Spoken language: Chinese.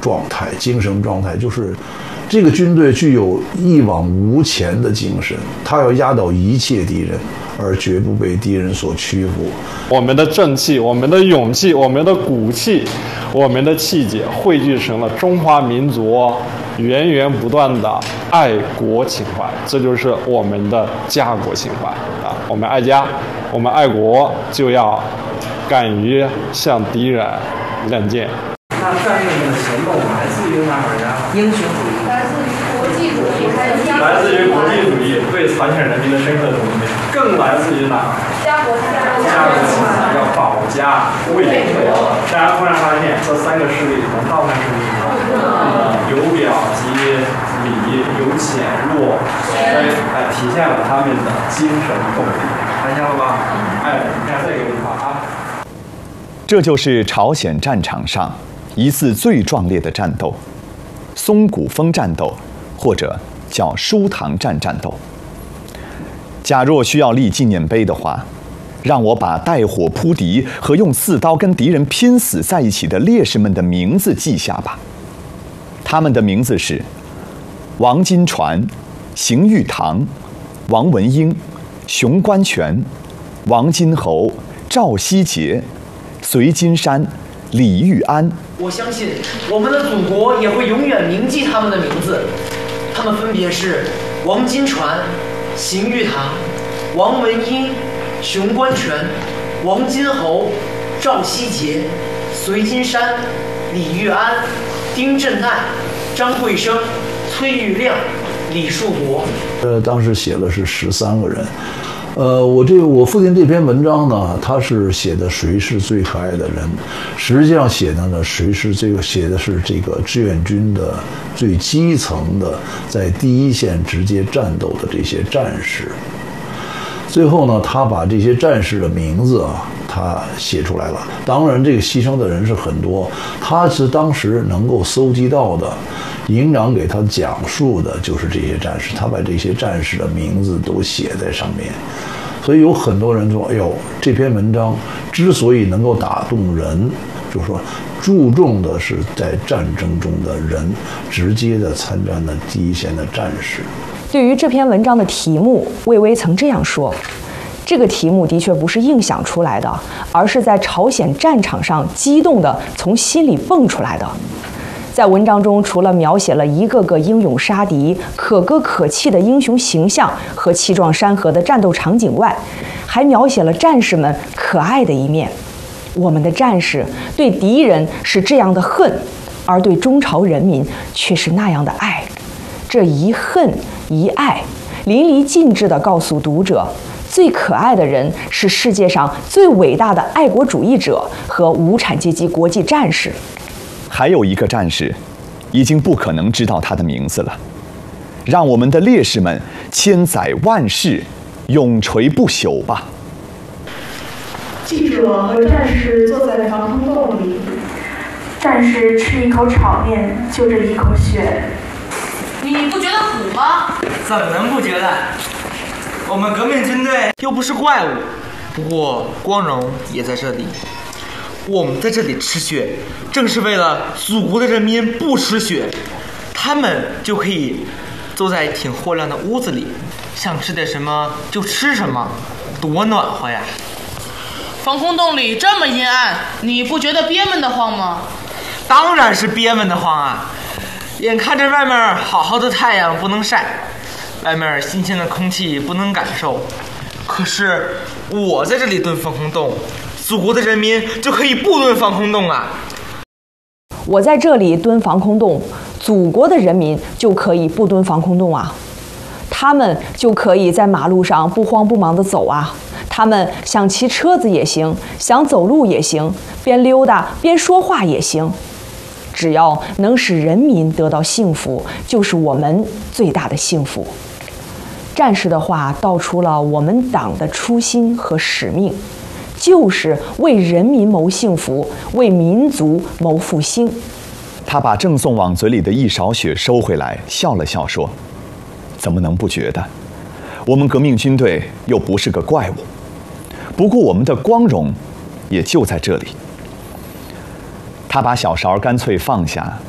状态，精神状态就是这个军队具有一往无前的精神，他要压倒一切敌人，而绝不被敌人所屈服。 我们的正气，我们的勇气，我们的骨气，我们的气节，汇聚成了中华民族源源不断的爱国情怀，这就是我们的家国情怀啊！我们爱家，我们爱国，就要敢于向敌人亮剑。 那战役的行动来自于哪儿呀？ 英雄主义， 来自于国际主义， 来自于国际主义，对朝鲜人民的深刻崇拜，更来自于哪儿？ 家国情怀， 家国情怀，要保家卫国。大家突然发现，这三个势力能倒换势力吗？由表及里，由浅入深，体现了他们的精神动力。看见了吧？你看这个地方啊。 这就是朝鲜战场上一次最壮烈的战斗——松骨峰战斗，或者叫舒塘站战斗。假若需要立纪念碑的话，让我把带火扑敌和用4刀跟敌人拼死在一起的烈士们的名字记下吧。他们的名字是王金传、邢玉堂、王文英、熊观全、王金侯、赵希杰、隋金山、李玉安。 我相信我们的祖国也会永远铭记他们的名字，他们分别是王金传、邢玉堂、王文英、熊观全、王金侯、赵希杰、隋金山、李玉安、丁振岱、张桂生、崔玉亮、李树国。 当时写了是13个人。我父亲这篇文章呢，他是写的谁是最可爱的人，实际上写的呢，写的是这个志愿军的最基层的，在第一线直接战斗的这些战士。最后呢，他把这些战士的名字他写出来了。当然，这个牺牲的人是很多，他是当时能够搜集到的。营长给他讲述的就是这些战士，他把这些战士的名字都写在上面。所以有很多人说，哎呦，这篇文章之所以能够打动人，就是说注重的是在战争中的人，直接的参战的第一线的战士。 对于这篇文章的题目，魏巍曾这样说：这个题目的确不是硬想出来的，而是在朝鲜战场上激动地从心里蹦出来的。在文章中，除了描写了一个个英勇杀敌、可歌可泣的英雄形象和气壮山河的战斗场景外，还描写了战士们可爱的一面。我们的战士对敌人是这样的恨，而对中朝人民却是那样的爱。这一恨一爱，淋漓尽致地告诉读者，最可爱的人是世界上最伟大的爱国主义者和无产阶级国际战士。 还有一个战士，已经不可能知道他的名字了。让我们的烈士们千载万世，永垂不朽吧。 记者和战士坐在防空洞里，战士吃一口炒面，就着一口血。 你不觉得苦吗？ 怎么能不觉得？我们革命军队又不是怪物，不过光荣也在这里。我们在这里吃血，正是为了祖国的人民不吃血，他们就可以坐在挺豁亮的屋子里，想吃点什么就吃什么，多暖和呀！ 防空洞里这么阴暗，你不觉得憋闷得慌吗？ 当然是憋闷得慌啊！眼看着外面好好的太阳不能晒，外面新鲜的空气不能感受，可是我在这里蹲防空洞，祖国的人民就可以不蹲防空洞啊！ 我在这里蹲防空洞，祖国的人民就可以不蹲防空洞啊！他们就可以在马路上不慌不忙地走啊！他们想骑车子也行，想走路也行，边溜达边说话也行。只要能使人民得到幸福，就是我们最大的幸福。战士的话道出了我们党的初心和使命，就是为人民谋幸福，为民族谋复兴。 他把郑送往嘴里的一勺血收回来，笑了笑说：“怎么能不觉得？我们革命军队又不是个怪物。不过我们的光荣也就在这里。”他把小勺干脆放下，